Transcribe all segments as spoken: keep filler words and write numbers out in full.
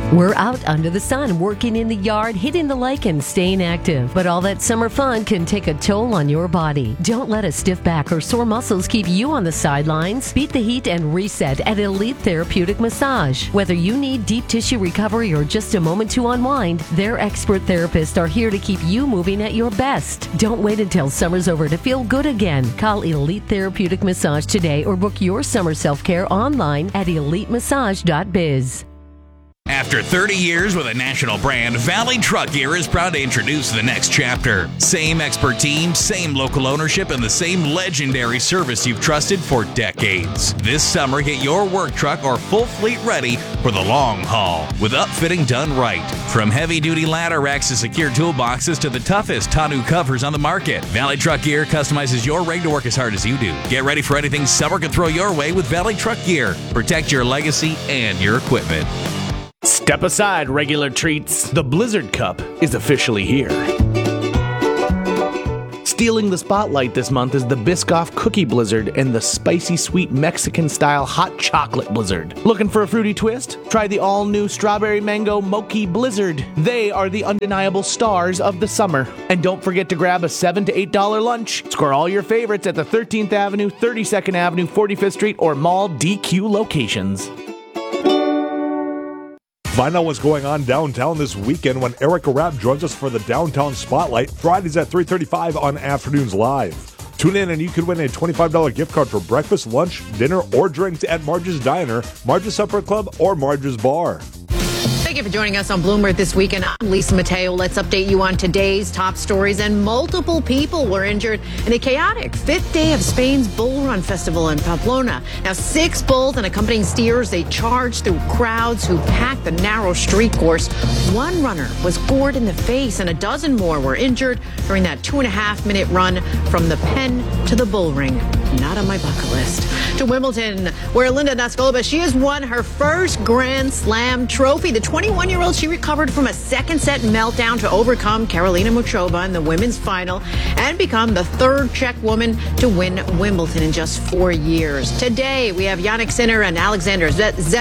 We're out under the sun, working in the yard, hitting the lake, and staying active. But all that summer fun can take a toll on your body. Don't let a stiff back or sore muscles keep you on the sidelines. Beat the heat and reset at Elite Therapeutic Massage. Whether you need deep tissue recovery or just a moment to unwind, their expert therapists are here to keep you moving at your best. Don't wait until summer's over to feel good again. Call Elite Therapeutic Massage today or book your summer self-care online at elite massage dot biz. After thirty years with a national brand, Valley Truck Gear is proud to introduce the next chapter. Same expert team, same local ownership, and the same legendary service you've trusted for decades. This summer, get your work truck or full fleet ready for the long haul with upfitting done right. From heavy-duty ladder racks to secure toolboxes to the toughest tonneau covers on the market, Valley Truck Gear customizes your rig to work as hard as you do. Get ready for anything summer can throw your way with Valley Truck Gear. Protect your legacy and your equipment. Step aside, regular treats. The Blizzard Cup is officially here. Stealing the spotlight this month is the Biscoff Cookie Blizzard and the Spicy Sweet Mexican-style Hot Chocolate Blizzard. Looking for a fruity twist? Try the all-new Strawberry Mango Mochi Blizzard. They are the undeniable stars of the summer. And don't forget to grab a seven to eight dollars lunch. Score all your favorites at the thirteenth Avenue, thirty-second Avenue, forty-fifth Street, or Mall D Q locations. Find out what's going on downtown this weekend when Erica Rapp joins us for the Downtown Spotlight, Fridays at three thirty-five on Afternoons Live. Tune in and you could win a twenty-five dollars gift card for breakfast, lunch, dinner, or drinks at Marge's Diner, Marge's Supper Club, or Marge's Bar. Thank you for joining us on Bloomberg This Weekend. I'm Lisa Mateo. Let's update you on today's top stories. And multiple people were injured in a chaotic fifth day of Spain's Bull Run Festival in Pamplona. Now, six bulls and accompanying steers, they charged through crowds who packed the narrow street course. One runner was gored in the face and a dozen more were injured during that two and a half minute run from the pen to the bull ring. Not on my bucket list. To Wimbledon, where Linda Noskova, she has won her first Grand Slam trophy. The twenty-one-year-old, she recovered from a second set meltdown to overcome Karolina Muchova in the women's final and become the third Czech woman to win Wimbledon in just four years. Today, we have Jannik Sinner and Alexander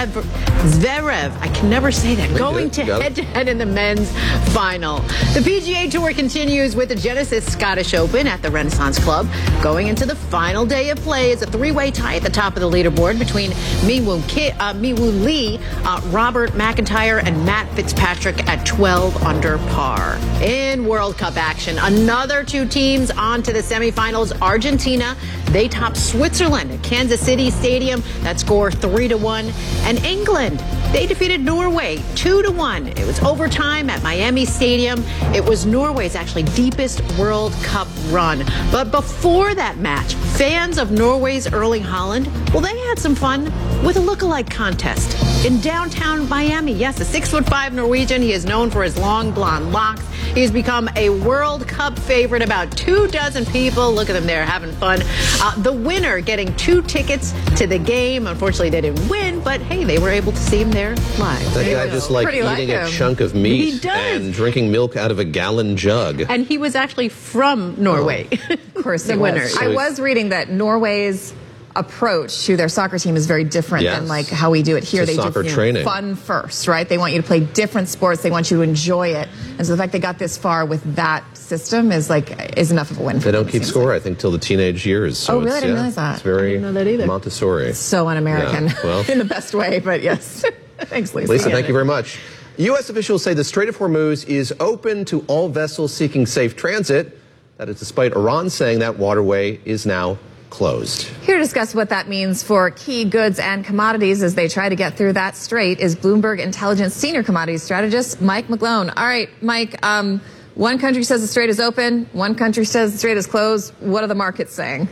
Zverev. I can never say that. Going to head-to-head in the men's final. The P G A Tour continues with the Genesis Scottish Open at the Renaissance Club. Going into the final day of play is a three-way tie at the top of the leaderboard between Miwoo Ki, uh, Miwoo Lee, uh, Robert McIntyre, and Matt Fitzpatrick at twelve under par. In World Cup action, another two teams on to the semifinals. Argentina, they topped Switzerland at Kansas City Stadium. That score three to one. And England, they defeated Norway two to one. It was overtime at Miami Stadium. It was Norway's actually deepest World Cup run. But before that match, fans of Norway's Erling Haaland, well, they had some fun with a lookalike contest in downtown Miami. Yes, a six foot five Norwegian. He is known for his long blonde locks. He's become a World Cup favorite. About two dozen people. Look at them there having fun. Uh, the winner getting two tickets to the game. Unfortunately, they didn't win, but hey, they were able to see him there live. That guy just like Pretty eating like a chunk of meat He does. and drinking milk out of a gallon jug. And he was actually from Norway. Oh, of course, the he winner. was. I was reading that Norway's approach to their soccer team is very different Yes. than like how we do it here. It's a They soccer do you know, training. fun first, right? They want you to play different sports. They want you to enjoy it. And so the fact they got this far with that system is like is enough of a win for They them. don't keep score, I think, till the teenage years. So Oh, really? It's, I didn't yeah, realize that. It's very I didn't know that either. Montessori. So un-American Yeah, well. in the best way, but yes. Thanks, Lisa. Lisa, thank you very much. U S officials say the Strait of Hormuz is open to all vessels seeking safe transit. That is despite Iran saying that waterway is now closed. Here to discuss what that means for key goods and commodities as they try to get through that strait is Bloomberg Intelligence senior commodities strategist Mike McGlone. All right, Mike, um, one country says the strait is open, one country says the strait is closed. What are the markets saying?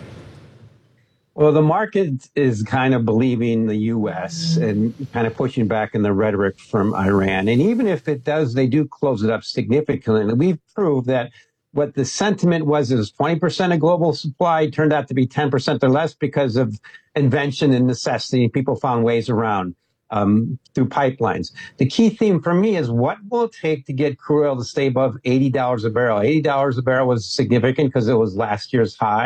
Well, the market is kind of believing the U S and kind of pushing back in the rhetoric from Iran. And even if it does, they do close it up significantly. We've proved that what the sentiment was is twenty percent of global supply turned out to be ten percent or less because of invention and necessity. People found ways around um, through pipelines. The key theme for me is what will it take to get crude oil to stay above eighty dollars a barrel? eighty dollars a barrel was significant because it was last year's high.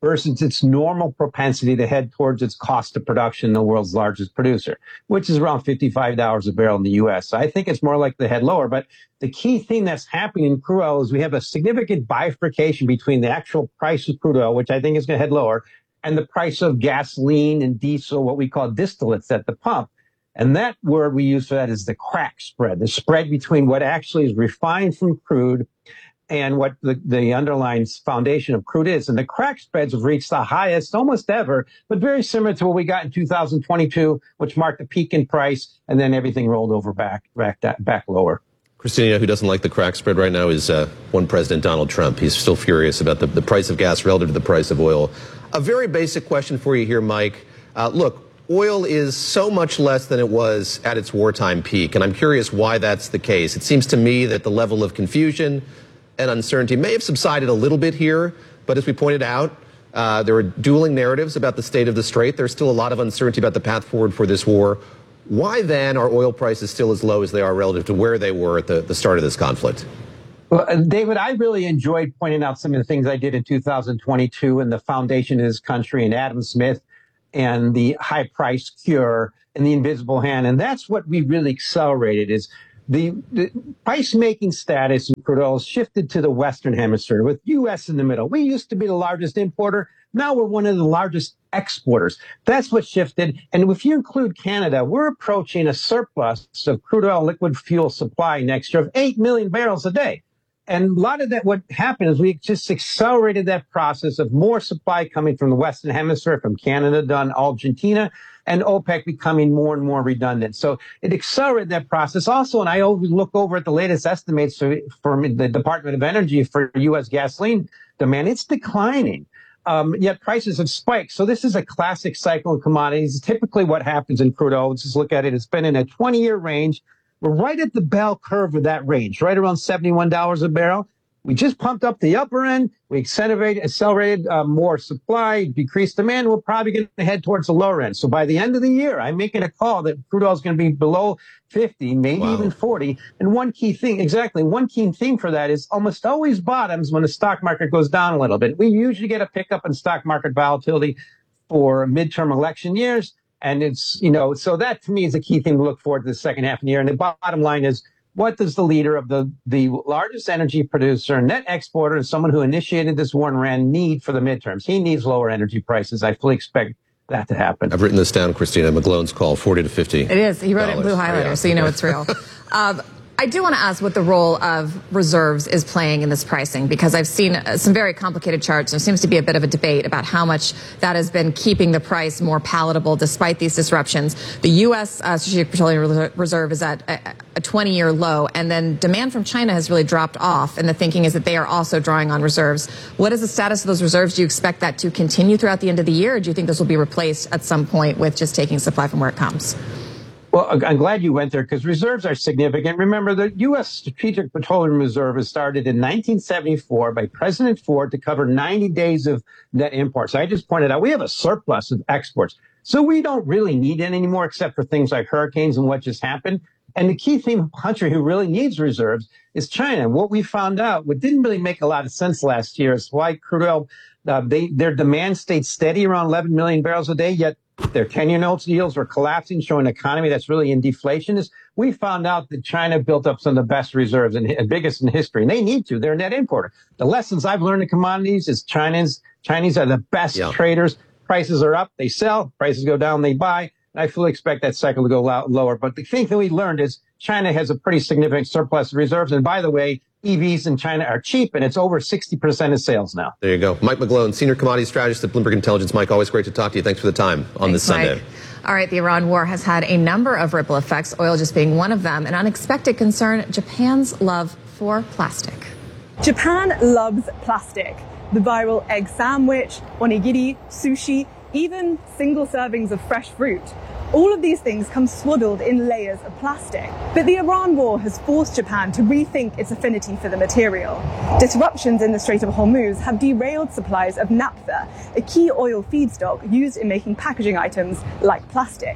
versus its normal propensity to head towards its cost of production, the world's largest producer, which is around fifty-five dollars a barrel in the U S. So I think it's more likely to head lower. But the key thing that's happening in crude oil is we have a significant bifurcation between the actual price of crude oil, which I think is going to head lower, and the price of gasoline and diesel, what we call distillates at the pump. And that word we use for that is the crack spread, the spread between what actually is refined from crude and what the, the underlying foundation of crude is. And the crack spreads have reached the highest almost ever, but very similar to what we got in two thousand twenty-two, which marked a peak in price, and then everything rolled over back, back, back lower. Christina, who doesn't like the crack spread right now, is uh, one President Donald Trump. He's still furious about the, the price of gas relative to the price of oil. A very basic question for you here, Mike. Uh, look, oil is so much less than it was at its wartime peak, and I'm curious why that's the case. It seems to me that the level of confusion and uncertainty may have subsided a little bit here, but as we pointed out, uh, there are dueling narratives about the state of the strait. There's still a lot of uncertainty about the path forward for this war. Why then are oil prices still as low as they are relative to where they were at the, the start of this conflict? Well, David, I really enjoyed pointing out some of the things I did in two thousand twenty-two and the foundation of this country and Adam Smith and the high price cure and the invisible hand. And that's what we really accelerated is The, the price-making status in crude oil shifted to the Western Hemisphere, with U S in the middle. We used to be the largest importer. Now we're one of the largest exporters. That's what shifted. And if you include Canada, we're approaching a surplus of crude oil liquid fuel supply next year of eight million barrels a day. And a lot of that, what happened is we just accelerated that process of more supply coming from the Western Hemisphere, from Canada down Argentina, and OPEC becoming more and more redundant. So it accelerated that process. Also, and I always look over at the latest estimates from the Department of Energy for U S gasoline demand. It's declining, um, yet prices have spiked. So this is a classic cycle in commodities. Typically what happens in crude oil, let's just look at it, it's been in a twenty-year range. We're right at the bell curve of that range, right around seventy-one dollars a barrel. We just pumped up the upper end. We accelerated, accelerated uh, more supply, decreased demand. We're probably going to head towards the lower end. So by the end of the year, I'm making a call that crude oil is going to be below fifty, maybe wow. even forty. And one key thing, exactly, one key thing for that is almost always bottoms when the stock market goes down a little bit. We usually get a pickup in stock market volatility for midterm election years. And it's, you know, so that to me is a key thing to look forward to the second half of the year. And the bottom line is, what does the leader of the, the largest energy producer, net exporter, and someone who initiated this war in Iran need for the midterms? He needs lower energy prices. I fully expect that to happen. I've written this down, Christina. McGlone's call, forty to fifty. It is. He wrote it in blue highlighter, yeah. So you know it's real. um, I do want to ask what the role of reserves is playing in this pricing, because I've seen some very complicated charts. There seems to be a bit of a debate about how much that has been keeping the price more palatable despite these disruptions. The U S Uh, Strategic Petroleum Reserve is at a twenty-year low, and then demand from China has really dropped off, and the thinking is that they are also drawing on reserves. What is the status of those reserves? Do you expect that to continue throughout the end of the year, or do you think this will be replaced at some point with just taking supply from where it comes? Well, I'm glad you went there because reserves are significant. Remember, the U S Strategic Petroleum Reserve was started in nineteen seventy-four by President Ford to cover ninety days of net imports. I just pointed out we have a surplus of exports. So we don't really need it anymore except for things like hurricanes and what just happened. And the key thing, country who really needs reserves is China. What we found out, what didn't really make a lot of sense last year is why crude oil, uh, they, their demand stayed steady around eleven million barrels a day, yet their ten-year notes yields were collapsing, showing an economy that's really in deflation. Is we found out that China built up some of the best reserves and biggest in history, and they need to. They're a net importer. The lessons I've learned in commodities is China's, Chinese are the best yeah. traders. Prices are up, they sell. Prices go down, they buy. And I fully expect that cycle to go lower. But the thing that we learned is China has a pretty significant surplus of reserves. And by the way, E Vs in China are cheap, and it's over sixty percent of sales now. There you go. Mike McGlone, Senior Commodity Strategist at Bloomberg Intelligence. Mike, always great to talk to you. Thanks for the time on Thanks, this Sunday. Mike. All right, the Iran war has had a number of ripple effects, oil just being one of them. An unexpected concern, Japan's love for plastic. Japan loves plastic. The viral egg sandwich, onigiri, sushi, even single servings of fresh fruit. All of these things come swaddled in layers of plastic. But the Iran war has forced Japan to rethink its affinity for the material. Disruptions in the Strait of Hormuz have derailed supplies of naphtha, a key oil feedstock used in making packaging items like plastic.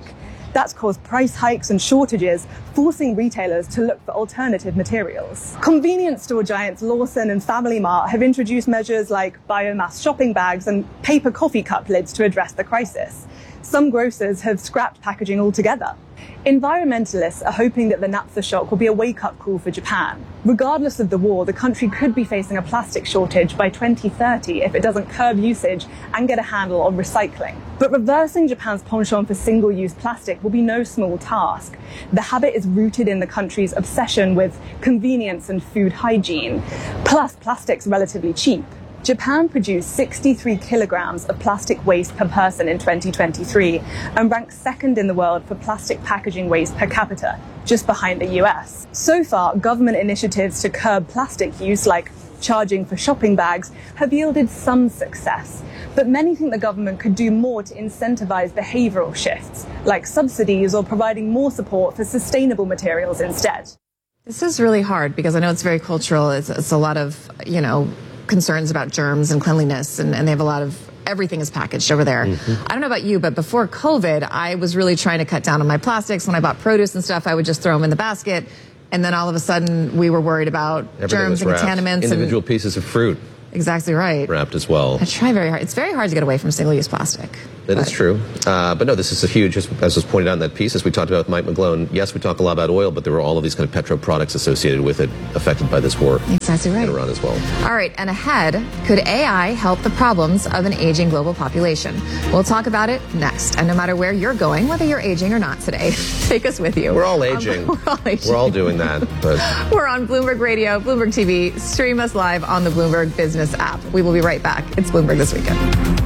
That's caused price hikes and shortages, forcing retailers to look for alternative materials. Convenience store giants Lawson and Family Mart have introduced measures like biomass shopping bags and paper coffee cup lids to address the crisis. Some grocers have scrapped packaging altogether. Environmentalists are hoping that the naphtha shock will be a wake-up call for Japan. Regardless of the war, the country could be facing a plastic shortage by twenty thirty if it doesn't curb usage and get a handle on recycling. But reversing Japan's penchant for single-use plastic will be no small task. The habit is rooted in the country's obsession with convenience and food hygiene. Plus, plastic's relatively cheap. Japan produced sixty-three kilograms of plastic waste per person in twenty twenty-three and ranks second in the world for plastic packaging waste per capita, just behind the U S. So far, government initiatives to curb plastic use, like charging for shopping bags, have yielded some success. But many think the government could do more to incentivize behavioral shifts, like subsidies or providing more support for sustainable materials instead. This is really hard because I know it's very cultural. It's, it's a lot of, you know, concerns about germs and cleanliness, and, and they have a lot of, everything is packaged over there. Mm-hmm. I don't know about you, but before COVID, I was really trying to cut down on my plastics. When I bought produce and stuff, I would just throw them in the basket. And then all of a sudden, we were worried about Everything germs and contaminants. Individual and, pieces of fruit. Exactly right. Wrapped as well. I try very hard. It's very hard to get away from single-use plastic. That but. is true. Uh, but no, this is a huge, as was pointed out in that piece, as we talked about with Mike McGlone, yes, we talk a lot about oil, but there were all of these kind of petro products associated with it affected by this war. Exactly right. Iran as well. All right, and ahead, could A I help the problems of an aging global population? We'll talk about it next. And no matter where you're going, whether you're aging or not today, take us with you. We're all aging. Um, we're all aging. We're all doing that. But we're on Bloomberg Radio, Bloomberg T V. Stream us live on the Bloomberg Business app. We will be right back. It's Bloomberg This Weekend.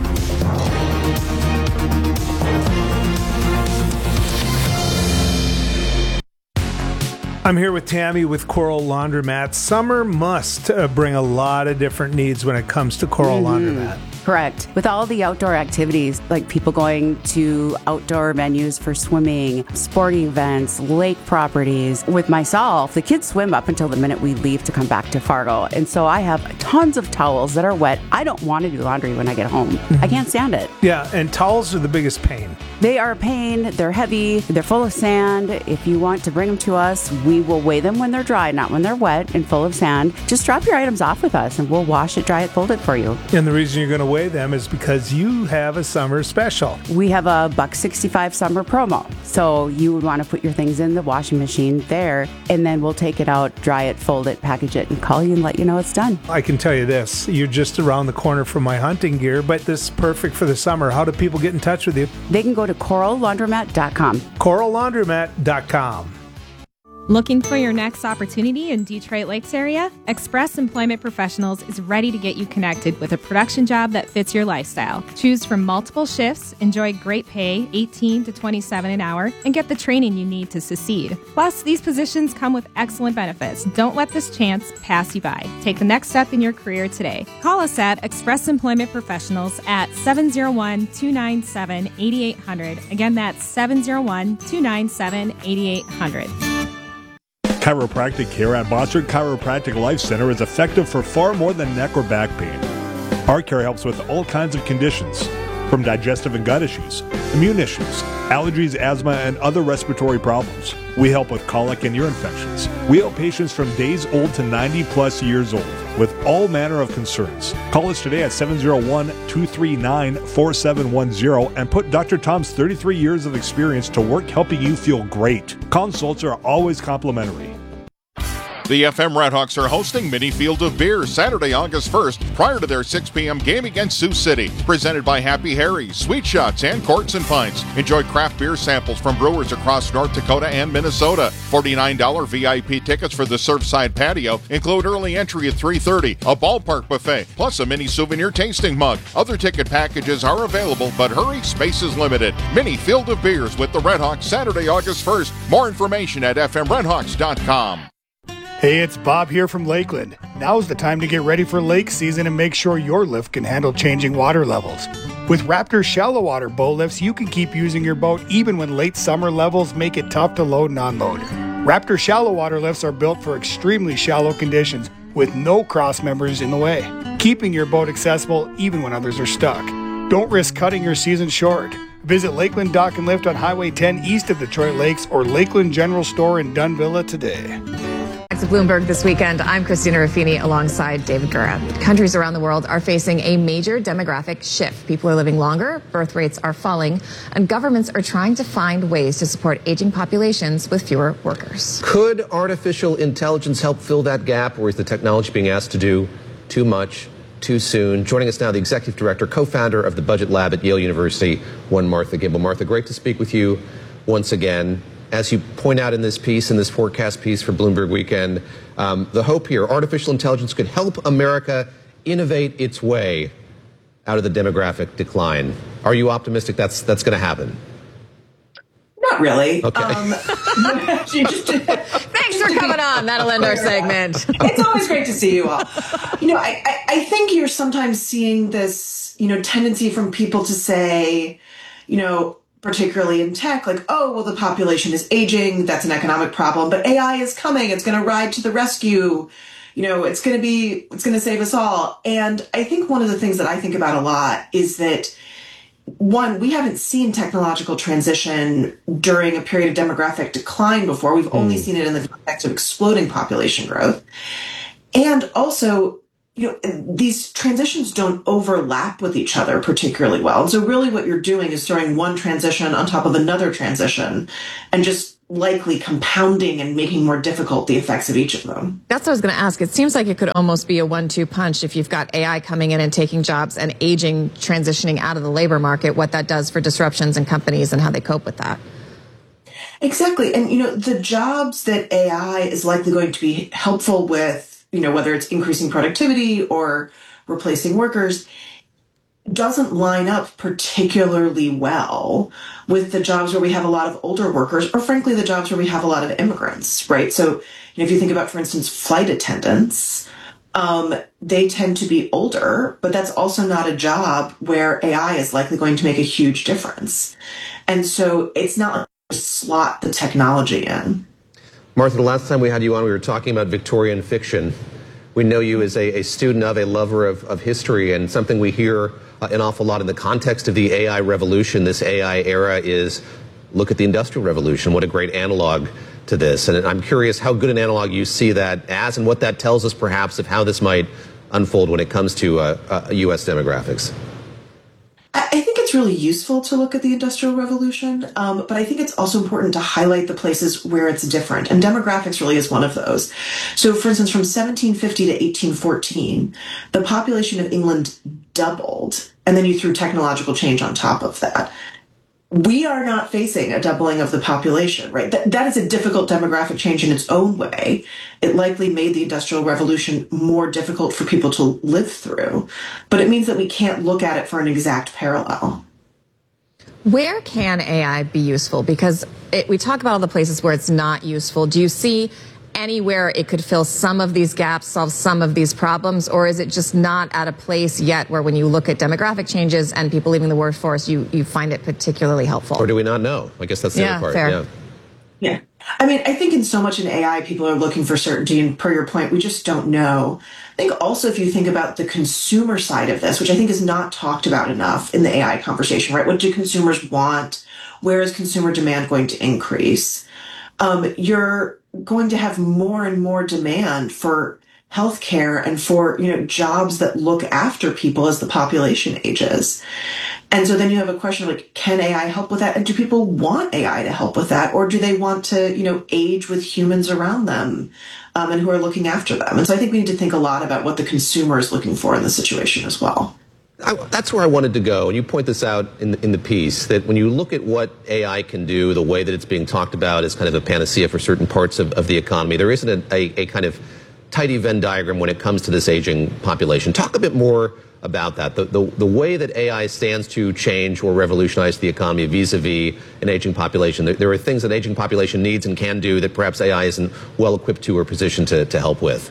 I'm here with Tammy with Coral Laundromat. Summer must uh, bring a lot of different needs when it comes to Coral mm-hmm. Laundromat. Correct. With all the outdoor activities, like people going to outdoor venues for swimming, sporting events, lake properties. With myself, the kids swim up until the minute we leave to come back to Fargo. And so I have tons of towels that are wet. I don't want to do laundry when I get home. Mm-hmm. I can't stand it. Yeah, and towels are the biggest pain. They are a pain. They're heavy. They're full of sand. If you want to bring them to us, we will weigh them when they're dry, not when they're wet and full of sand. Just drop your items off with us and we'll wash it, dry it, fold it for you. And the reason you're going to weigh them is because you have a summer special. We have a buck sixty-five summer promo. So you would want to put your things in the washing machine there, and then we'll take it out, dry it, fold it, package it, and call you and let you know it's done. I can tell you this, you're just around the corner from my hunting gear, but this is perfect for the summer. How do people get in touch with you? They can go to coral laundromat dot com. coral laundromat dot com. Looking for your next opportunity in Detroit Lakes area? Express Employment Professionals is ready to get you connected with a production job that fits your lifestyle. Choose from multiple shifts, enjoy great pay, eighteen to twenty-seven an hour, and get the training you need to succeed. Plus, these positions come with excellent benefits. Don't let this chance pass you by. Take the next step in your career today. Call us at Express Employment Professionals at seven oh one, two nine seven, eight eight hundred. Again, that's seven oh one, two nine seven, eight eight hundred. Chiropractic care at Bossert Chiropractic Life Center is effective for far more than neck or back pain. Our care helps with all kinds of conditions, from digestive and gut issues, immune issues, allergies, asthma, and other respiratory problems. We help with colic and ear infections. We help patients from days old to ninety plus years old with all manner of concerns. Call us today at seven oh one, two three nine, four seven one zero and put Doctor Tom's thirty-three years of experience to work helping you feel great. Consults are always complimentary. The F M Redhawks are hosting Mini Field of Beer Saturday, August first, prior to their six p.m. game against Sioux City. Presented by Happy Harry's, Sweet Shots, and Courts and Pints. Enjoy craft beer samples from brewers across North Dakota and Minnesota. forty-nine dollars V I P tickets for the Surfside Patio include early entry at three thirty, a ballpark buffet, plus a mini souvenir tasting mug. Other ticket packages are available, but hurry, space is limited. Mini Field of Beers with the Redhawks Saturday, August first. More information at f m redhawks dot com. Hey, it's Bob here from Lakeland. Now's the time to get ready for lake season and make sure your lift can handle changing water levels. With Raptor shallow water bow lifts, you can keep using your boat even when late summer levels make it tough to load and unload. Raptor shallow water lifts are built for extremely shallow conditions with no cross members in the way, keeping your boat accessible even when others are stuck. Don't risk cutting your season short. Visit Lakeland Dock and Lift on Highway ten east of Detroit Lakes or Lakeland General Store in Dunvilla today. Back to Bloomberg this weekend. I'm Christina Ruffini alongside David Gura. Countries around the world are facing a major demographic shift. People are living longer, birth rates are falling, and governments are trying to find ways to support aging populations with fewer workers. Could artificial intelligence help fill that gap, or is the technology being asked to do too much too soon? Joining us now, the executive director, co-founder of the Budget Lab at Yale University, one Martha Gimbel. Martha, great to speak with you once again. As you point out in this piece, in this forecast piece for Bloomberg Weekend, um, the hope here, artificial intelligence could help America innovate its way out of the demographic decline. Are you optimistic that's that's going to happen? Not really. Okay. Um, Thanks for coming on. That'll end our segment. It's always great to see you all. You know, I, I, I think you're sometimes seeing this, you know, tendency from people to say, you know, particularly in tech, like, oh, well, the population is aging. That's an economic problem. But A I is coming. It's going to ride to the rescue. You know, it's going to be, it's going to save us all. And I think one of the things that I think about a lot is that, one, we haven't seen technological transition during a period of demographic decline before. We've only seen it in the context of exploding population growth. And also, you know, these transitions don't overlap with each other particularly well. And so really what you're doing is throwing one transition on top of another transition and just likely compounding and making more difficult the effects of each of them. That's what I was going to ask. It seems like it could almost be a one two punch if you've got A I coming in and taking jobs and aging transitioning out of the labor market, what that does for disruptions in companies and how they cope with that. Exactly. And, you know, the jobs that A I is likely going to be helpful with, you know, whether it's increasing productivity or replacing workers, doesn't line up particularly well with the jobs where we have a lot of older workers, or frankly, the jobs where we have a lot of immigrants, right? So, you know, if you think about, for instance, flight attendants, um, they tend to be older, but that's also not a job where A I is likely going to make a huge difference. And so it's not like to slot the technology in. Martha, the last time we had you on, we were talking about Victorian fiction. We know you as a, a student of, a lover of, of history, and something we hear uh, an awful lot in the context of the A I revolution, this A I era, is look at the Industrial Revolution. What a great analog to this. And I'm curious how good an analog you see that as, and what that tells us perhaps of how this might unfold when it comes to uh, uh, U S demographics. I think it's really useful to look at the Industrial Revolution, um, but I think it's also important to highlight the places where it's different. And demographics really is one of those. So, for instance, from seventeen fifty to eighteen fourteen, the population of England doubled, and then you threw technological change on top of that. We are not facing a doubling of the population, right? That, that is a difficult demographic change in its own way. It likely made the Industrial Revolution more difficult for people to live through, but it means that we can't look at it for an exact parallel. Where can A I be useful? Because it, we talk about all the places where it's not useful. Do you see anywhere it could fill some of these gaps, solve some of these problems, or is it just not at a place yet where when you look at demographic changes and people leaving the workforce, you, you find it particularly helpful? Or do we not know? I guess that's the yeah, other part. Fair. Yeah. Yeah. I mean, I think in so much in A I, people are looking for certainty, and per your point, we just don't know. I think also if you think about the consumer side of this, which I think is not talked about enough in the A I conversation, right? What do consumers want? Where is consumer demand going to increase? Um, you're going to have more and more demand for healthcare and for, you know, jobs that look after people as the population ages. And so then you have a question like, can A I help with that? And do people want A I to help with that? Or do they want to, you know, age with humans around them um, and who are looking after them? And so I think we need to think a lot about what the consumer is looking for in this situation as well. I, that's where I wanted to go. And you point this out in, in the piece, that when you look at what A I can do, the way that it's being talked about as kind of a panacea for certain parts of, of the economy, there isn't a, a, a kind of tidy Venn diagram when it comes to this aging population. Talk a bit more about that, the, the, the way that A I stands to change or revolutionize the economy vis-a-vis an aging population. There, there are things that an aging population needs and can do that perhaps A I isn't well equipped to or positioned to, to help with.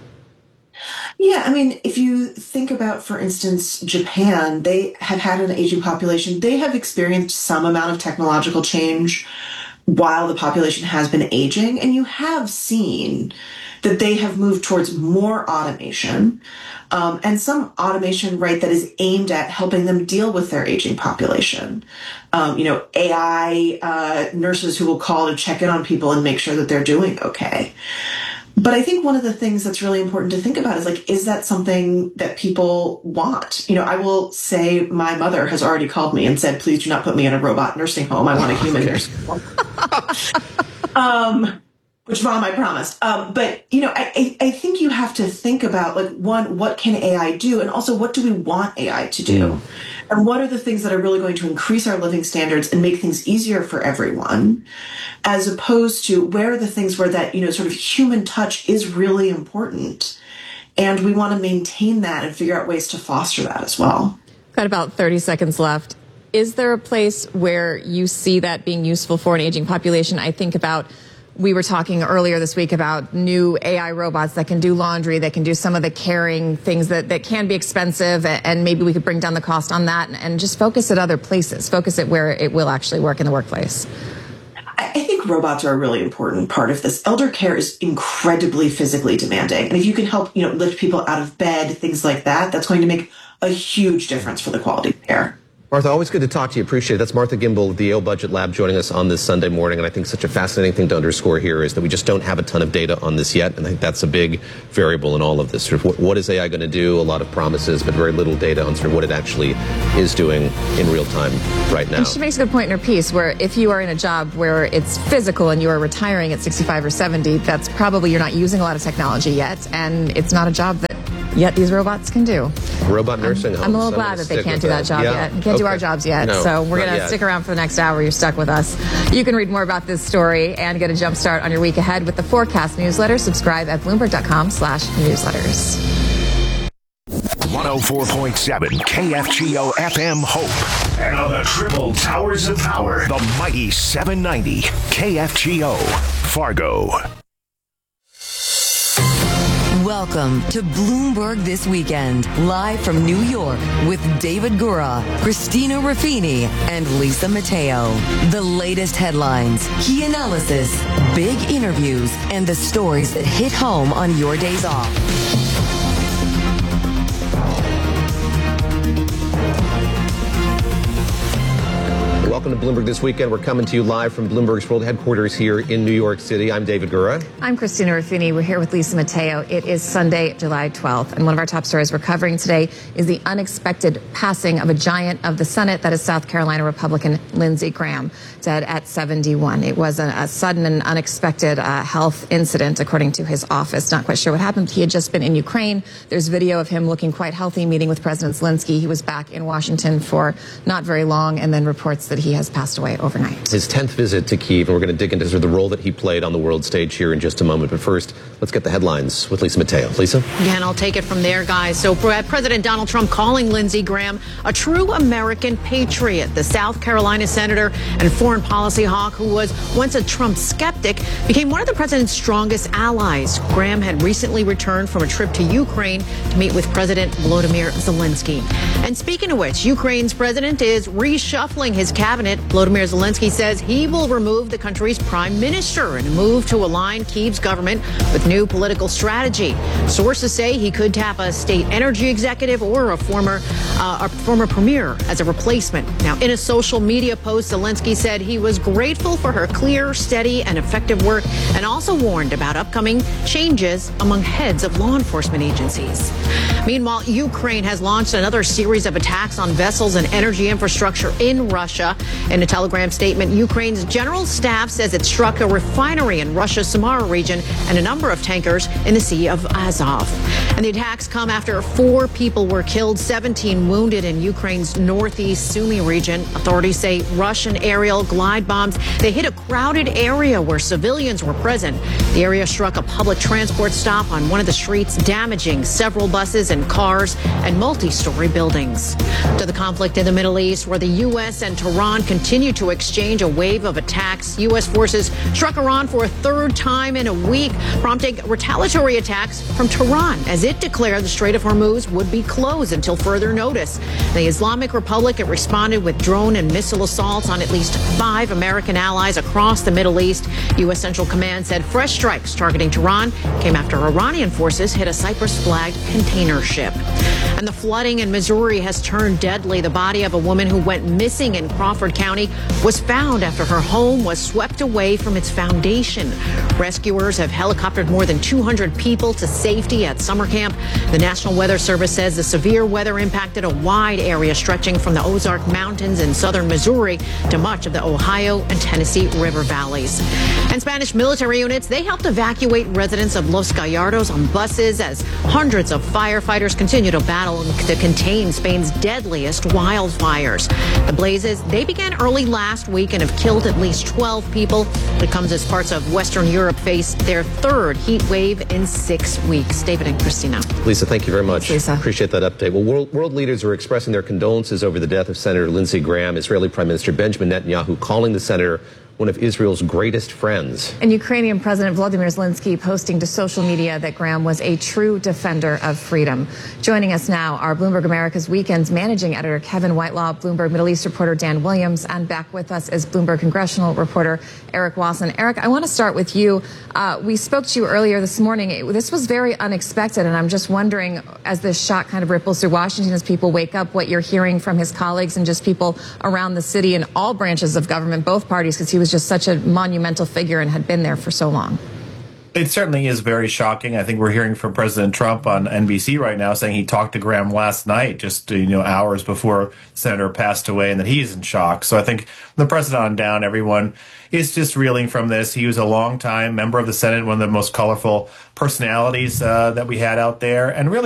Yeah, I mean, if you think about, for instance, Japan, they have had an aging population. They have experienced some amount of technological change while the population has been aging, and you have seen that they have moved towards more automation, um, and some automation, right, that is aimed at helping them deal with their aging population. Um, you know, A I uh, nurses who will call to check in on people and make sure that they're doing okay. But I think one of the things that's really important to think about is, like, is that something that people want? You know, I will say my mother has already called me and said, please do not put me in a robot nursing home. I want a human nursing home. um, which, Mom, I promised. Um, but, you know, I, I think you have to think about, like, one, what can A I do? And also, what do we want A I to do? Mm. And what are the things that are really going to increase our living standards and make things easier for everyone, as opposed to where are the things where that, you know, sort of human touch is really important. And we want to maintain that and figure out ways to foster that as well. Got about thirty seconds left. Is there a place where you see that being useful for an aging population? I think about, we were talking earlier this week about new A I robots that can do laundry, that can do some of the caring things that, that can be expensive, and maybe we could bring down the cost on that and, and just focus at other places, focus it where it will actually work in the workplace. I think robots are a really important part of this. Elder care is incredibly physically demanding. And if you can help, you know, lift people out of bed, things like that, that's going to make a huge difference for the quality of care. Martha, always good to talk to you. Appreciate it. That's Martha Gimbel of the Yale Budget Lab joining us on this Sunday morning. And I think such a fascinating thing to underscore here is that we just don't have a ton of data on this yet. And I think that's a big variable in all of this. Sort of what, what is A I going to do? A lot of promises, but very little data on sort of what it actually is doing in real time right now. And she makes a good point in her piece where if you are in a job where it's physical and you are retiring at sixty-five or seventy, that's probably you're not using a lot of technology yet. And it's not a job that yet these robots can do. Robot nursing homes. I'm a little glad that they can't do that job yeah. yet. Can't okay. do our jobs yet. No, so we're going to yet. stick around for the next hour. You're stuck with us. You can read more about this story and get a jump start on your week ahead with the Forecast newsletter. Subscribe at Bloomberg.com slash newsletters. one oh four point seven K F G O F M Hope. And on the triple towers of power, the mighty seven ninety K F G O Fargo. Welcome to Bloomberg This Weekend, live from New York with David Gura, Christina Raffini, and Lisa Mateo. The latest headlines, key analysis, big interviews, and the stories that hit home on your days off. Welcome to Bloomberg This Weekend. We're coming to you live from Bloomberg's world headquarters here in New York City. I'm David Gura. I'm Christina Raffini. We're here with Lisa Mateo. It is Sunday, July twelfth, and one of our top stories we're covering today is the unexpected passing of a giant of the Senate, that is South Carolina Republican Lindsey Graham, dead at seventy-one. It was a, a sudden and unexpected uh, health incident, according to his office. Not quite sure what happened. He had just been in Ukraine. There's video of him looking quite healthy, meeting with President Zelensky. He was back in Washington for not very long, and then reports that he has passed away overnight. His tenth visit to Kyiv, and we're going to dig into sort of the role that he played on the world stage here in just a moment. But first, let's get the headlines with Lisa Mateo. Lisa? Yeah, and I'll take it from there, guys. So President Donald Trump calling Lindsey Graham a true American patriot. The South Carolina senator and foreign policy hawk, who was once a Trump skeptic, became one of the president's strongest allies. Graham had recently returned from a trip to Ukraine to meet with President Volodymyr Zelensky. And speaking of which, Ukraine's president is reshuffling his cabinet. Volodymyr Zelensky says he will remove the country's prime minister in a move to align Kyiv's government with new political strategy. Sources say he could tap a state energy executive or a former uh, a former premier as a replacement. Now, in a social media post, Zelensky said he was grateful for her clear, steady, and effective work, and also warned about upcoming changes among heads of law enforcement agencies. Meanwhile, Ukraine has launched another series of attacks on vessels and energy infrastructure in Russia. In a Telegram statement, Ukraine's general staff says it struck a refinery in Russia's Samara region and a number of tankers in the Sea of Azov. And the attacks come after four people were killed, seventeen wounded in Ukraine's northeast Sumy region. Authorities say Russian aerial glide bombs, they hit a crowded area where civilians were present. The area struck a public transport stop on one of the streets, damaging several buses and cars and multi-story buildings. To the conflict in the Middle East, where the U S and Tehran Iran continue to exchange a wave of attacks. U S forces struck Iran for a third time in a week, prompting retaliatory attacks from Tehran as it declared the Strait of Hormuz would be closed until further notice. The Islamic Republic it responded with drone and missile assaults on at least five American allies across the Middle East. U S Central Command said fresh strikes targeting Tehran came after Iranian forces hit a Cyprus-flagged container ship. And the flooding in Missouri has turned deadly. The body of a woman who went missing in Crawford County was found after her home was swept away from its foundation. Rescuers have helicoptered more than two hundred people to safety at summer camp. The National Weather Service says the severe weather impacted a wide area stretching from the Ozark Mountains in southern Missouri to much of the Ohio and Tennessee River valleys. And Spanish military units, they helped evacuate residents of Los Gallardos on buses as hundreds of firefighters continue to battle to contain Spain's deadliest wildfires. The blazes, they began early last week and have killed at least twelve people. It comes as parts of Western Europe face their third heat wave in six weeks. David and Christina. Lisa, thank you very much. Thanks, Lisa. Appreciate that update. Well, world, world leaders are expressing their condolences over the death of Senator Lindsey Graham. Israeli Prime Minister Benjamin Netanyahu calling the senator one of Israel's greatest friends. And Ukrainian President Volodymyr Zelensky posting to social media that Graham was a true defender of freedom. Joining us now are Bloomberg America's Weekend's managing editor Kevin Whitelaw, Bloomberg Middle East reporter Dan Williams, and back with us is Bloomberg congressional reporter Eric Wasson. Eric, I want to start with you. Uh, we spoke to you earlier this morning. It, this was very unexpected, and I'm just wondering, as this shock kind of ripples through Washington, as people wake up, what you're hearing from his colleagues and just people around the city and all branches of government, both parties, because he was just such a monumental figure and had been there for so long. It certainly is very shocking. I think we're hearing from President Trump on N B C right now saying he talked to Graham last night, just you know hours before the senator passed away, and that he's in shock. So I think from the president on down, everyone is just reeling from this. He was a long-time member of the Senate, one of the most colorful personalities uh, that we had out there, and really